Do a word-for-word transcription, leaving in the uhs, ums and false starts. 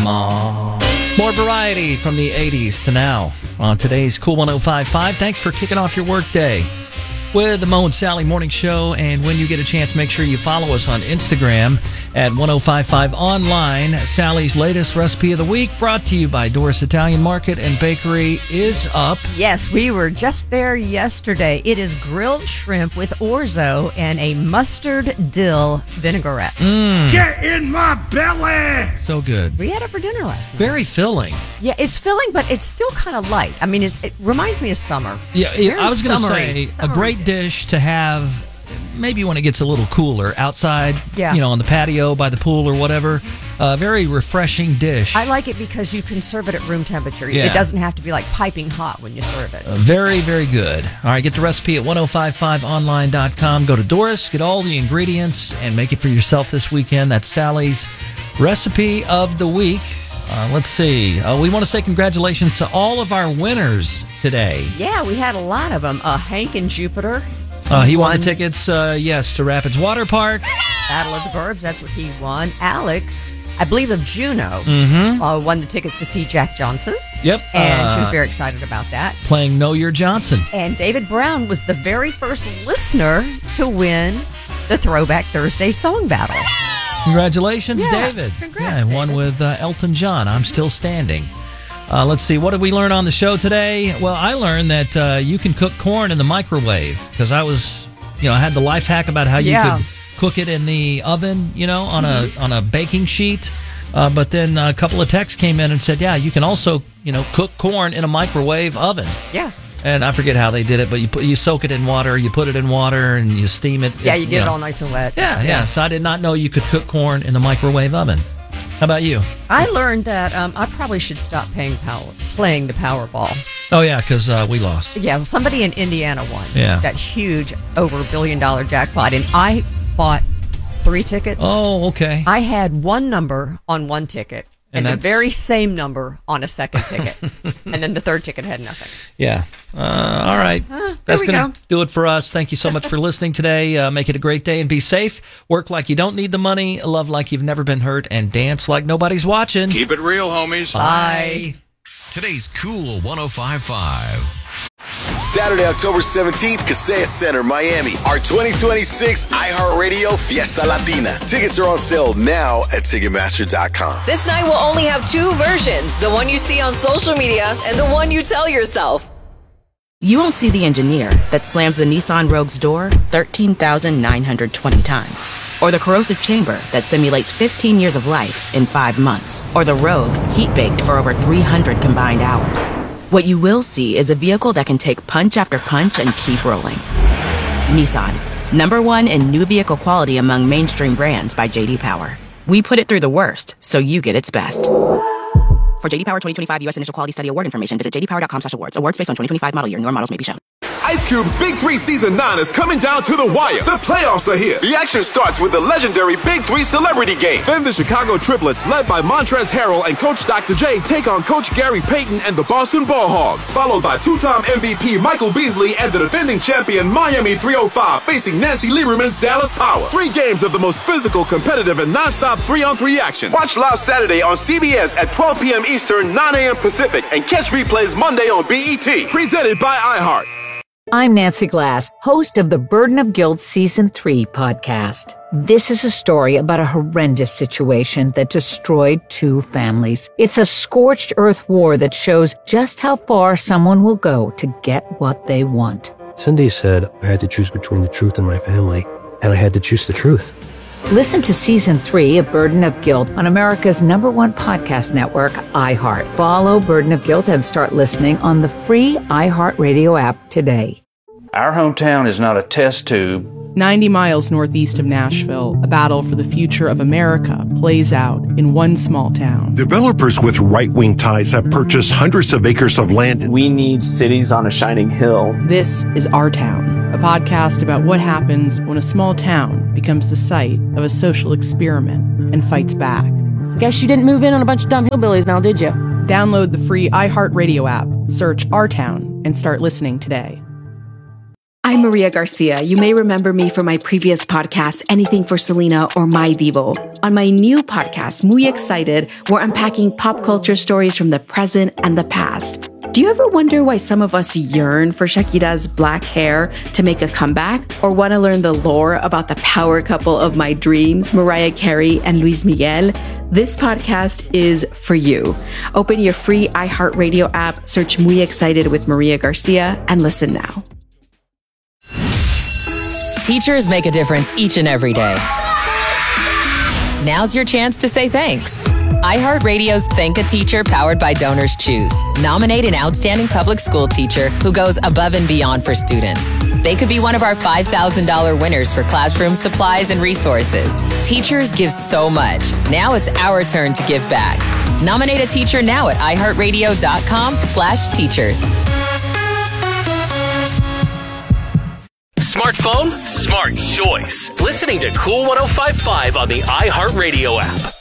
Mama. More variety from the eighties to now on today's Cool one oh five point five. Thanks for kicking off your workday with the Mo and Sally Morning Show. And when you get a chance, make sure you follow us on Instagram at one oh five point five online. Sally's latest recipe of the week, brought to you by Doris Italian Market and Bakery, is up. Yes, we were just there yesterday. It is grilled shrimp with orzo and a mustard dill vinaigrette. Mm. Get in my belly! So good. We had it for dinner last night. Very filling. Yeah, it's filling, but it's still kind of light. I mean, it's, it reminds me of summer. Yeah, Very I was going to summery, say, summery a great dish to have maybe when it gets a little cooler outside, yeah. you know, on the patio, by the pool or whatever. A uh, very refreshing dish. I like it because you can serve it at room temperature. Yeah. It doesn't have to be like piping hot when you serve it. Uh, very, very good. All right, get the recipe at ten fifty-five online dot com. Go to Doris, get all the ingredients, and make it for yourself this weekend. That's Sally's recipe of the week. Uh, let's see. Uh, we want to say congratulations to all of our winners today. Yeah, we had a lot of them. Uh, Hank in Jupiter. Uh, he won, won the tickets, uh, yes, to Rapids Water Park. Battle of the Burbs, that's what he won. Alex, I believe of Juneau, mm-hmm. uh, won the tickets to see Jack Johnson. Yep. And uh, she was very excited about that. Playing Know Your Johnson. And David Brown was the very first listener to win the Throwback Thursday Song Battle. Congratulations, yeah, David. Congrats, yeah, one with uh, Elton John, I'm Still Standing. Uh, let's see, what did we learn on the show today? Well, I learned that uh, you can cook corn in the microwave, because I was, you know, I had the life hack about how you yeah. could cook it in the oven, you know, on mm-hmm. a on a baking sheet. Uh, but then a couple of texts came in and said, yeah, you can also, you know, cook corn in a microwave oven. Yeah. And I forget how they did it, but you put, you soak it in water, you put it in water, and you steam it. Yeah, you get you know. it all nice and wet. Yeah, yeah, yeah. So I did not know you could cook corn in the microwave oven. How about you? I learned that um, I probably should stop paying power, playing the Powerball. Oh, yeah, because uh, we lost. Yeah, well, somebody in Indiana won yeah. that huge over a billion dollar jackpot, and I bought three tickets. Oh, okay. I had one number on one ticket and, and the very same number on a second ticket. And then the third ticket had nothing. Yeah. Uh, all right. Uh, That's going go. to do it for us. Thank you so much for listening today. Uh, make it a great day and be safe. Work like you don't need the money. Love like you've never been hurt. And dance like nobody's watching. Keep it real, homies. Bye. Today's Cool one oh five point five. Saturday, October seventeenth, Kaseya Center, Miami. Our twenty twenty-six iHeartRadio Fiesta Latina. Tickets are on sale now at Ticketmaster dot com. This night will only have two versions, the one you see on social media and the one you tell yourself. You won't see the engineer that slams the Nissan Rogue's door thirteen thousand nine hundred twenty times. Or the corrosive chamber that simulates fifteen years of life in five months. Or the Rogue heat-baked for over three hundred combined hours. What you will see is a vehicle that can take punch after punch and keep rolling. Nissan, number one in new vehicle quality among mainstream brands by J D Power. We put it through the worst, so you get its best. For J D Power twenty twenty-five U S Initial Quality Study Award information, visit j d power dot com slash awards. Awards based on twenty twenty-five model year. Newer models may be shown. Ice Cube's Big Three Season nine is coming down to the wire. The playoffs are here. The action starts with the legendary Big Three Celebrity Game. Then the Chicago Triplets, led by Montrezl Harrell and Coach Doctor J, take on Coach Gary Payton and the Boston Ball Hogs. Followed by two-time M V P Michael Beasley and the defending champion Miami three oh five facing Nancy Lieberman's Dallas Power. Three games of the most physical, competitive, and non-stop three-on-three action. Watch live Saturday on C B S at twelve p.m. Eastern, nine a.m. Pacific, and catch replays Monday on B E T. Presented by iHeart. I'm Nancy Glass, host of the Burden of Guilt Season three podcast. This is a story about a horrendous situation that destroyed two families. It's a scorched earth war that shows just how far someone will go to get what they want. Cindy said I had to choose between the truth and my family, and I had to choose the truth. Listen to Season three of Burden of Guilt on America's number one podcast network, iHeart. Follow Burden of Guilt and start listening on the free iHeartRadio app today. Our hometown is not a test tube. ninety miles northeast of Nashville, a battle for the future of America plays out in one small town. Developers with right-wing ties have purchased hundreds of acres of land. We need cities on a shining hill. This is Our Town, a podcast about what happens when a small town becomes the site of a social experiment and fights back. Guess you didn't move in on a bunch of dumb hillbillies now, did you? Download the free iHeartRadio app, search Our Town, and start listening today. I'm Maria Garcia. You may remember me from my previous podcast, Anything for Selena or My Divo. On my new podcast, Muy Excited, we're unpacking pop culture stories from the present and the past. Do you ever wonder why some of us yearn for Shakira's black hair to make a comeback? Or want to learn the lore about the power couple of my dreams, Mariah Carey and Luis Miguel? This podcast is for you. Open your free iHeartRadio app, search Muy Excited with Maria Garcia, and listen now. Teachers make a difference each and every day. Now's your chance to say thanks. iHeartRadio's Thank a Teacher powered by Donors Choose. Nominate an outstanding public school teacher who goes above and beyond for students. They could be one of our five thousand dollars winners for classroom supplies and resources. Teachers give so much. Now it's our turn to give back. Nominate a teacher now at iHeartRadio.com slash teachers. Smartphone? Smart choice. Listening to Cool one oh five point five on the iHeartRadio app.